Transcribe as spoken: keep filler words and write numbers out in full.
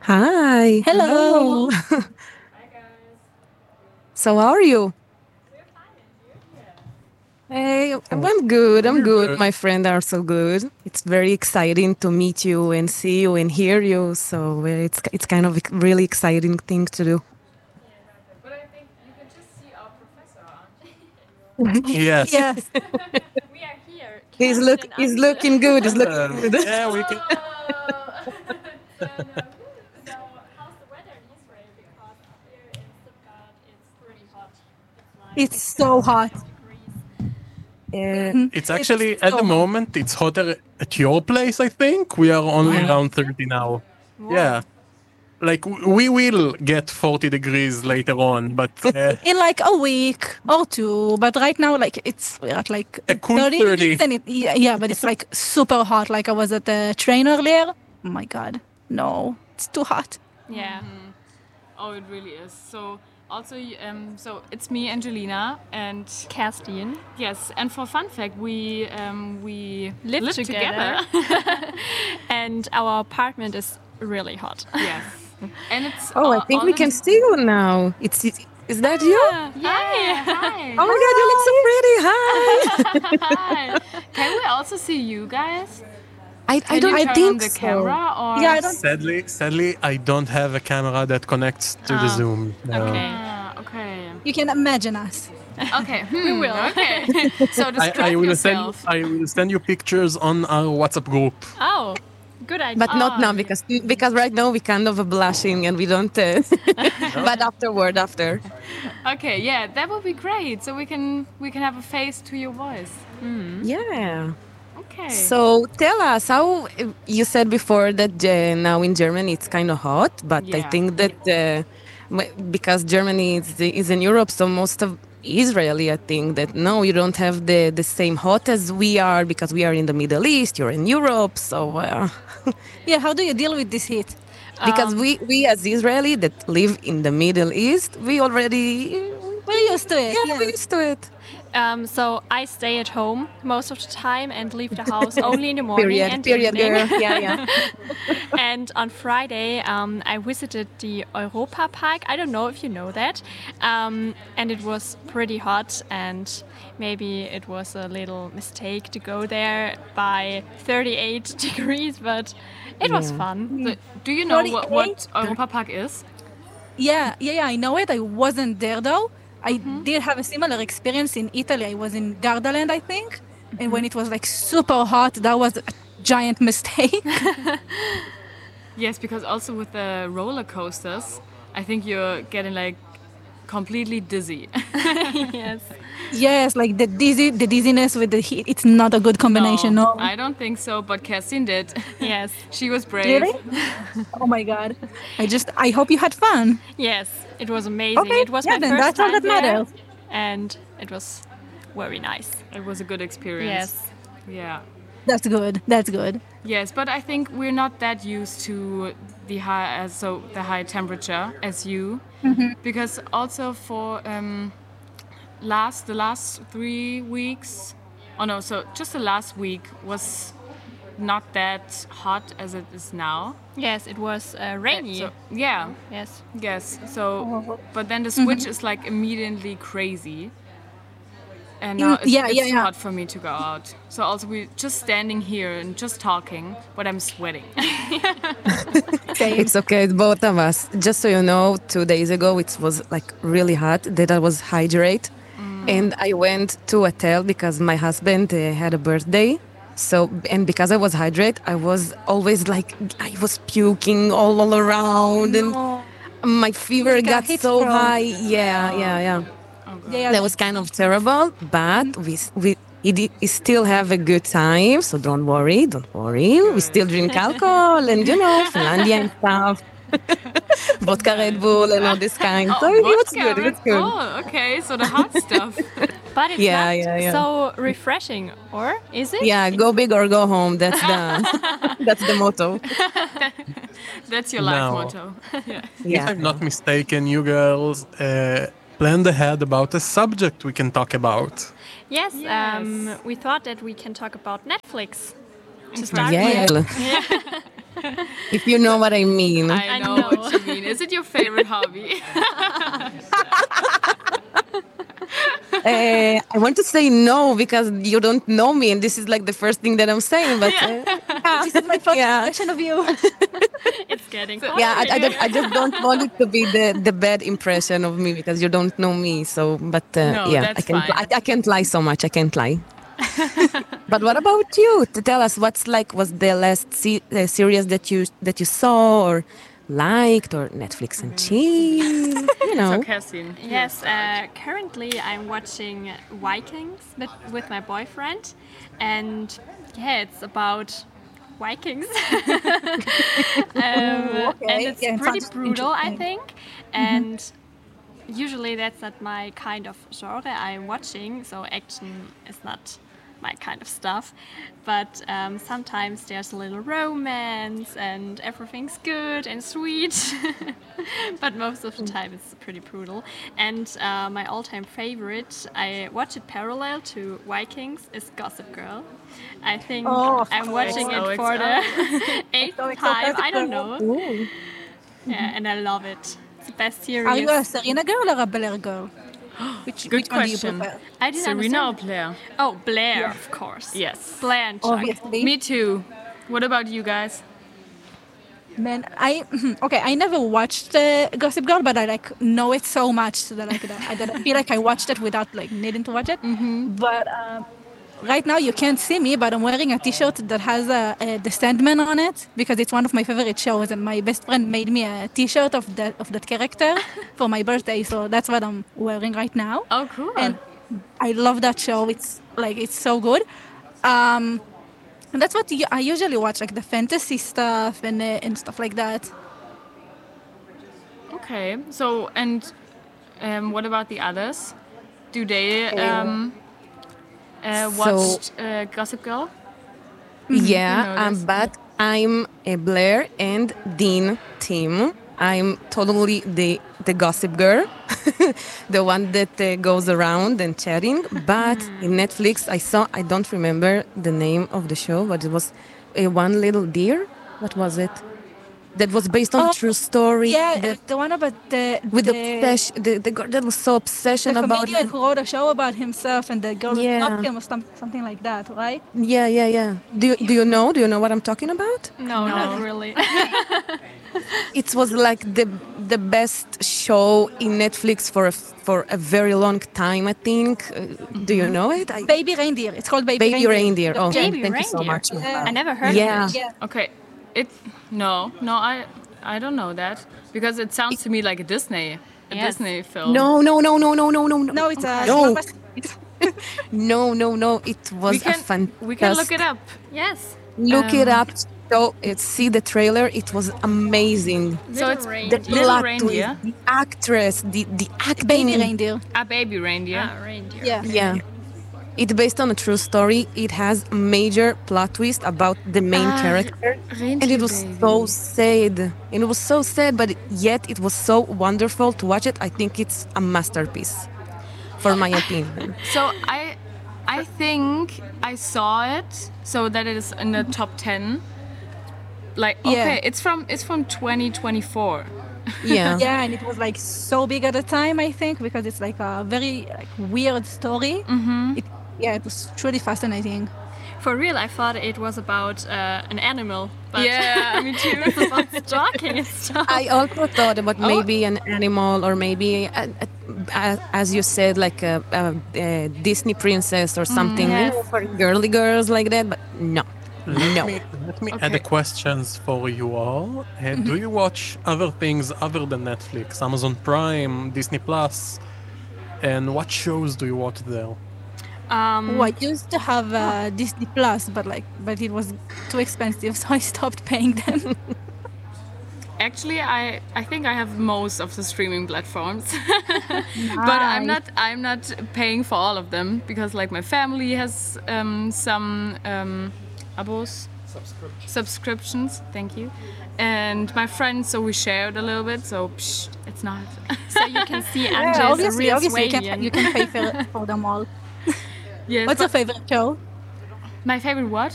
Hi. Hello. So how are you? Hey, I'm good. I'm We're good. good. My friends are so good. It's very exciting to meet you and see you and hear you. So uh, it's it's kind of a really exciting thing to do. Yes. Yes. He's look he's looking good. He's looking Uh, good. yeah, we can. It's so hot. Uh, It's It's actually at so the hot. moment it's hotter at your place. I think we are only yeah. around thirty now. Yeah, like w- we will get forty degrees later on, but uh, In like a week or two, but right now, like it's we're at like a cool thirty thirty. degrees, and it yeah, yeah, but it's like super hot. Like I was at the train earlier. Oh my god, no, it's too hot. Yeah. Oh, it really is. So also, y- um, so it's me, Angelina, and Kerstin. yes, and for fun fact, we um, we Live live together. And our apartment is really hot. yes, and it's Oh, I all- think all we in- can see you now. It's it, is that you? Hi, hi. Oh my god, you look so pretty. Hi. Hi. Can we also see you guys? I, I Can don't you I turn think on the so. camera or Yeah, I don't. Sadly, sadly, I don't have a camera that connects to the Ah, Zoom. No. Okay. Ah, okay. You can imagine us. Okay, we will. Okay, so I, describe I will send you, yourself. I will send you pictures on our WhatsApp group. Oh, good idea. But not Ah, now because because right now we kind of blushing and we don't. Uh, but afterward, after. Okay, yeah, that would be great. So we can we can have a face to your voice. Yeah. Okay. So tell us how you said before that uh, now in Germany it's kind of hot, but I Yeah. think that uh, m- because Germany is, is in Europe, so most of Israeli, I think that no, you don't have the, the same hot as we are because we are in the Middle East, you're in Europe, so uh, Yeah, how do you deal with this heat? because we we as Israeli that live in the Middle East, we already We're used to it. yeah, Yeah. we're used to it. Um, so I stay at home most of the time and leave the house only in the morning Period, and period, evening. girl. Yeah, yeah. And on Friday, um, I visited the Europa Park. I don't know if you know that. Um, and it was pretty hot, and maybe it was a little mistake to go there by thirty-eight degrees, but it was Yeah. fun. So, do you know what, what forty-eight? Europa Park is? Yeah, yeah, yeah, I know it. I wasn't there though. I did have a similar experience in Italy. I was in Gardaland, I think. And when it was like super hot, that was a giant mistake. Yes, because also with the roller coasters, I think you're getting like completely dizzy. Yes. Yes, like the dizzy, the dizziness with the heat. It's not a good combination. No. I don't think so, but Kerstin did. Yes. She was brave. Really? Oh my god. I just. I hope you had fun. Yes. It was amazing. Okay, It was yeah, my then first that's all time that there, matters. and it was very nice. It was a good experience. Yes. Yeah. That's good. That's good. Yes, but I think we're not that used to the high, uh, so the high temperature as you, because also for um, last the last three weeks, oh no, so just the last week was not that hot as it is now. Yes, it was uh, rainy. So yeah, Yes. yes. So, but then the switch is like immediately crazy. And now it's, yeah, it's yeah, yeah. hard for me to go out. So also we're just standing here and just talking, but I'm sweating. It's okay, it's both of us. Just so you know, two days ago it was like really hot that I was hydrate, and I went to a hotel because my husband uh, had a birthday. So and because I was hydrate, I was always like I was puking all, all around, and my fever Like a got heat so stroke. high. Yeah, yeah, yeah. Yeah, yeah. That was kind of terrible, but we we he, did, he still have a good time. So don't worry, don't worry. We still drink alcohol and you know Finlandia and stuff, vodka Red Bull and all this kind. so it was vodka, good. It was Red good. Bull. Okay, so the hot stuff. But it's Yeah, not yeah, yeah. so refreshing, or is it? Yeah, go big or go home. That's the that's the motto. That's your life No. motto. Yeah. If Yeah. I'm not mistaken, you girls uh, planned ahead about a subject we can talk about. Yes, Um, Yes. we thought that we can talk about Netflix to start Yeah. with. If you know what I mean. I I know, know. what you mean. Is it your favorite hobby? Uh, I want to say no because you don't know me, and this is like the first thing that I'm saying. But uh, This is my first Yeah. impression of you. It's getting yeah, I, I, hot. don't, I just don't want it to be the, the bad impression of me because you don't know me. So, but uh, No, yeah, that's I can't. fine. I, I can't lie so much. I can't lie. But what about you? To tell us what's like was the last se- uh, series that you that you saw or liked or Netflix and chill. You know. So, Kerstin. Yes, uh, currently I'm watching Vikings with, with my boyfriend, and yeah, it's about Vikings. um, and it's Yeah, it pretty sounds brutal, I interesting. think. And usually that's not my kind of genre I'm watching, so action is not my kind of stuff. But um, sometimes there's a little romance and everything's good and sweet. But most of the time it's pretty brutal. And uh, my all-time favorite, I watch it parallel to Vikings, is Gossip Girl. I think Oh, of I'm watching course. it for the eighth X O X O time. Gossip I don't Girl. know. Ooh. Yeah, and I love it. It's the best series. Are you a Serena girl or a Blair girl? Which, Good which one do you question. prefer? I didn't Serena or understand. Blair? Oh, Blair, of course. Yes. Blair and Chuck. Obviously. Me too. What about you guys? Man, I okay. I never watched uh, Gossip Girl, but I like know it so much that like that I, that I feel like I watched it without like needing to watch it. But um, right now you can't see me, but I'm wearing a T-shirt that has a, a the Sandman on it because it's one of my favorite shows, and my best friend made me a T-shirt of that of that character for my birthday. So that's what I'm wearing right now. Oh, cool. And I love that show. It's like it's so good. Um, and that's what you, I usually watch, like the fantasy stuff and uh, and stuff like that. Okay. So, and um, what about the others? Do they um, uh, So- watch uh, Gossip Girl? Yeah, You know um, this. but I'm a Blair and Dean team. I'm totally the the gossip girl, the one that uh, goes around and chatting. But Hmm. in Netflix, I saw I don't remember the name of the show, but it was a One Little Deer. What was it? That was based on Oh, true story. Yeah, the- the one about the with the, the, obsession, the the girl that was so the obsession about comedian him. who wrote a show about himself and the girl Yeah. loved him or some, something like that, right? Yeah, yeah, yeah. Do you, do you know? Do you know what I'm talking about? No, not really. It was like the the best show in Netflix for a, for a very long time. I think. Uh, Do you know it? I, Baby Reindeer. It's called Baby, Baby Reindeer. Oh, Baby thank you so Reindeer. much. Yeah. I never heard Yeah. of it. Yeah. Okay. It no no I I don't know that because it sounds to me like a Disney a Yes. Disney film. No, no, no, no, no, no, no, No, it's a no, it's no, no, no. It was we a can fantastic. we can look it up. Yes. Look it Um, up. So uh, see the trailer. It was amazing. So Little it's reindeer. The Little plot reindeer. twist, the actress, the the acting. Baby Reindeer. A baby reindeer. Ah, reindeer. Yeah. Yeah. It's based on a true story. It has a major plot twist about the main Ah, character. And Reindeer it was baby. so sad. And it was so sad, but yet it was so wonderful to watch it. I think it's a masterpiece, for my opinion. So I I think I saw it so that it is in the top ten. Like Yeah. okay, it's from it's from twenty twenty-four. Yeah. Yeah, and it was like so big at the time, I think, because it's like a very like weird story. Mm-hmm. It, yeah, it was truly fascinating. For real, I thought it was about uh, an animal. But Yeah, me too. it's about stalking and stuff. I also thought about maybe an animal or maybe, a, a, a, as you said, like a, a, a Disney princess or something you yes. know, for girly girls like that. But no, Let no. me, let me add Okay. the questions for you all. Uh, Do you watch other things other than Netflix, Amazon Prime, Disney Plus? And what shows do you watch there? Um, Oh, I used to have uh, Disney Plus, but like, but it was too expensive, so I stopped paying them. Actually, I I think I have most of the streaming platforms, but I'm not I'm not paying for all of them because like my family has um, some um, abos subscriptions. Thank you, and my friends, so we shared a little bit. So psh, it's not. so you can see Yeah, Angel's a obviously, real obviously, you can, Swabian. you can pay for, for them all. Yes. What's your but favorite show? my favorite what?